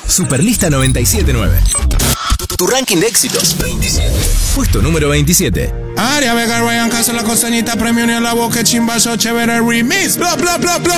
Superlista 97.9. Tu ranking de éxitos. 27. Puesto número 27. Aria Vega, Ryan Castro, La Costañita, Premio Ni a la Boca, Chimbazo, Chévere Remix, bla bla bla bla.